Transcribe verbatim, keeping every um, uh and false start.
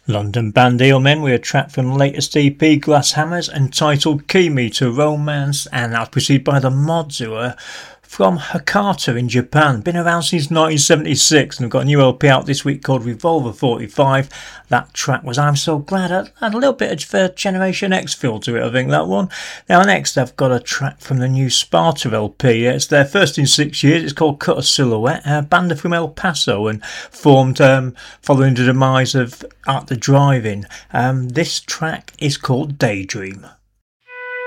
London band Eelmen with a track from the latest E P Glass Hammers entitled Key Me to Romance, and that was preceded by the Mods, who are from Hakata in Japan. Been around since nineteen seventy-six and have got a new L P out this week called Revolver forty-five. That track was I'm So Glad. I had a little bit of uh, Generation X feel to it, I think, that one. Now next I've got a track from the new Sparta L P. It's their first in six years. It's called Cut a Silhouette. A band are from El Paso and formed um, following the demise of At the Drive-In. Um, this track is called Daydream.